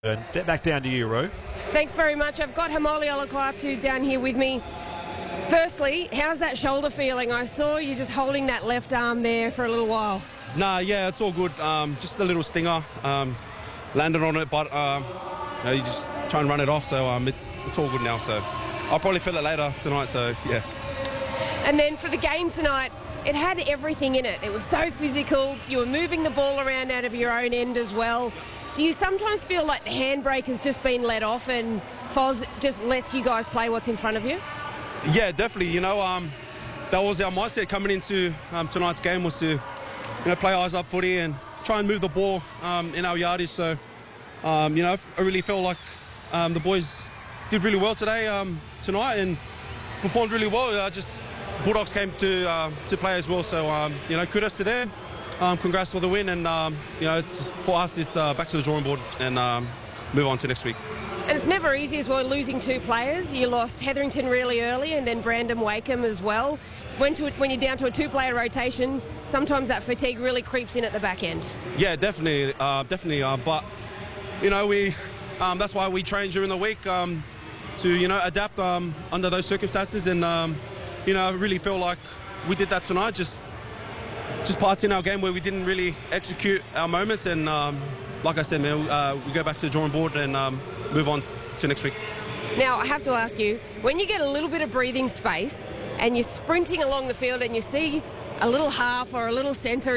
Back down to you, Ro. Thanks very much. I've got Hamoli Olakwatu down here with me. Firstly, how's that shoulder feeling? I saw you just holding that left arm there for a little while. Nah, yeah, it's all good. Just a little stinger. Landed on it, but you just try and run it off. So it's all good now. So I'll probably feel it later tonight. So yeah. And then for the game tonight, it had everything in it. It was so physical. You were moving the ball around out of your own end as well. Do you sometimes feel like the handbrake has just been let off and Foz just lets you guys play what's in front of you? Yeah, definitely. That was our mindset coming into tonight's game, was to play eyes up footy and try and move the ball in our yardage. So I really feel like the boys did really well tonight and performed really well. Bulldogs came to play as well. So kudos to them. Congrats for the win, and for us, it's back to the drawing board and move on to next week. And it's never easy as well losing two players. You lost Hetherington really early, and then Brandon Wakeham as well. When you're down to a two-player rotation, sometimes that fatigue really creeps in at the back end. Yeah, definitely. But we that's why we train during the week to adapt under those circumstances, and I really feel like we did that tonight. Just parts in our game where we didn't really execute our moments, and like I said, man, we go back to the drawing board and move on to next week. Now, I have to ask you, when you get a little bit of breathing space and you're sprinting along the field and you see a little half or a little centre